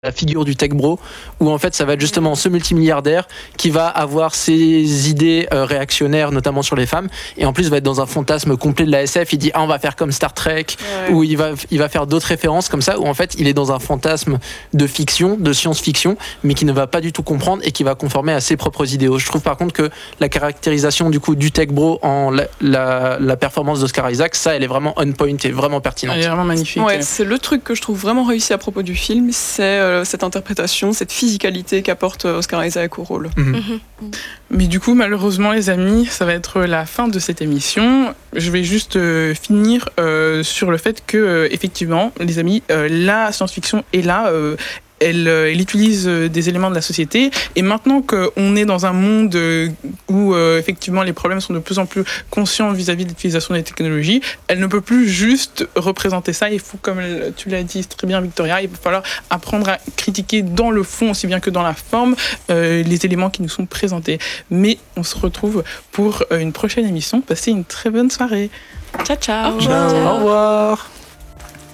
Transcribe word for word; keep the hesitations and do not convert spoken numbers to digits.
la figure du tech bro, où en fait ça va être justement ce multimilliardaire qui va avoir ses idées euh, réactionnaires, notamment sur les femmes, et en plus va être dans un fantasme complet de la S F. Il dit ah on va faire comme Star Trek, ouais. Ou il va il va faire d'autres références comme ça, où en fait il est dans un fantasme de fiction, de science-fiction, mais qui ne va pas du tout comprendre et qui va conformer à ses propres idéaux. Je trouve par contre que la caractérisation du coup du tech bro en la, la, la performance d'Oscar Isaac, ça elle est vraiment on point et vraiment pertinente. Elle est vraiment magnifique. Ouais, c'est le truc que je trouve vraiment réussi à propos du film, c'est euh, cette interprétation, cette physicalité qu'apporte Oscar Isaac au rôle. Mmh. Mmh. Mais du coup, malheureusement, les amis, ça va être la fin de cette émission. Je vais juste euh, finir euh, sur le fait que, euh, effectivement, les amis, euh, la science-fiction est là. Euh, Elle, elle utilise des éléments de la société, et maintenant qu'on est dans un monde où euh, effectivement les problèmes sont de plus en plus conscients vis-à-vis de l'utilisation des technologies, elle ne peut plus juste représenter ça. Il faut, comme tu l'as dit très bien Victoria, il va falloir apprendre à critiquer dans le fond aussi bien que dans la forme euh, les éléments qui nous sont présentés. Mais on se retrouve pour une prochaine émission. Passez une très bonne soirée. Ciao ciao. Ciao. Au revoir.